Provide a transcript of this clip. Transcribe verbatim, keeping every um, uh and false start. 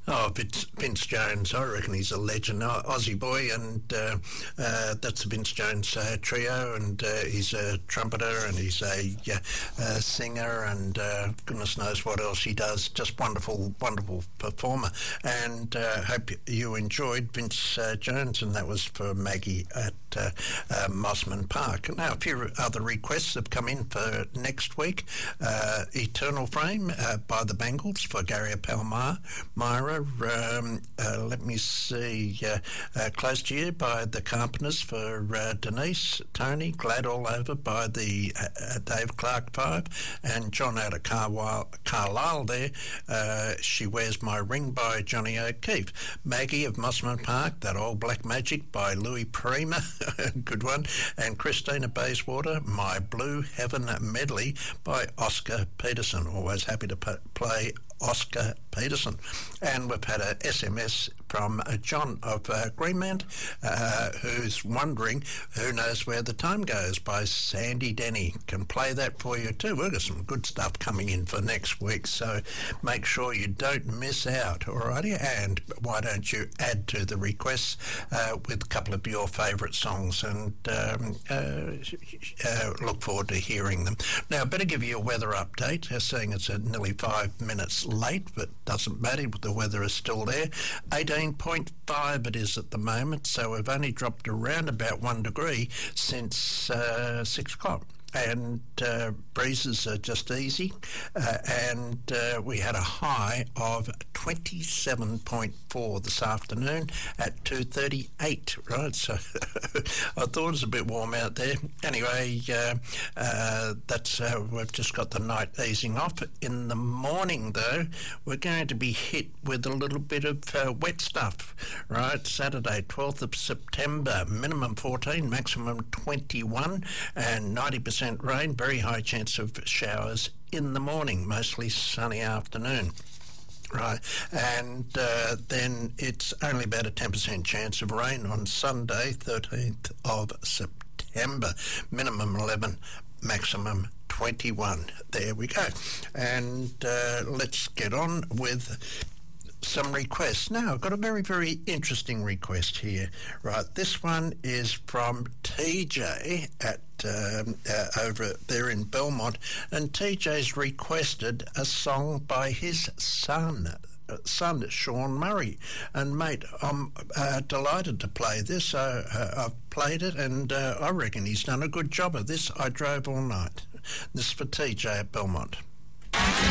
Oh, Vince, Vince Jones, I reckon he's a legend, uh, Aussie boy, and uh, uh, that's the Vince Jones uh, trio, and uh, he's a trumpeter, and he's a uh, uh, singer, and uh, goodness knows what else he does. Just wonderful, wonderful performer, and uh, hope you enjoyed Vince uh, Jones, and that was for Maggie at uh, uh, Mosman Park. Now, a few other requests have come in for next week. Uh, Eternal Frame uh, by the Bangles for Gary Palmyra. Myra, um, uh, let me see, uh, uh, Close to You by the Carpenters for uh, Denise. Tony, Glad All Over by the uh, uh, Dave Clark Five, and John out of Carlisle, Carlisle there, uh, She Wears My Ring by Johnny O'Keefe. Maggie of Mossman Park, That Old Black Magic by Louis Prima, good one, and Christina Bayswater, My Blue Heaven Medley by Oscar Peterson. Always happy to p- play Oscar Peterson. And we've had a S M S from uh, John of uh, Greenland, uh, who's wondering Who Knows Where the Time Goes by Sandy Denny. Can play that for you too. We've got some good stuff coming in for next week, so make sure you don't miss out, alrighty? And why don't you add to the requests uh, with a couple of your favourite songs, and um, uh, uh, look forward to hearing them. Now, I better give you a weather update, uh, seeing it's uh, nearly five minutes late, but doesn't matter, the weather is still there. eighteen point five it is at the moment, so we've only dropped around about one degree since uh, six o'clock. And uh, breezes are just easy, uh, and uh, we had a high of twenty-seven point four this afternoon at two thirty-eight, right? So I thought it was a bit warm out there. Anyway, uh, uh, that's uh, we've just got the night easing off. In the morning, though, we're going to be hit with a little bit of uh, wet stuff, right? Saturday, twelfth of September, minimum fourteen, maximum twenty-one, and ninety percent rain, very high chance of showers in the morning, mostly sunny afternoon. Right, and uh, then it's only about a ten percent chance of rain on Sunday, thirteenth of September, minimum eleven, maximum twenty-one. There we go. And uh, let's get on with some requests. Now, I've got a very, very interesting request here. Right, this one is from T J at um, uh, over there in Belmont, and T J's requested a song by his son, uh, son Sean Murray. And mate, I'm uh, delighted to play this. Uh, uh, I've played it, and uh, I reckon he's done a good job of this. I Drove All Night. This is for T J at Belmont.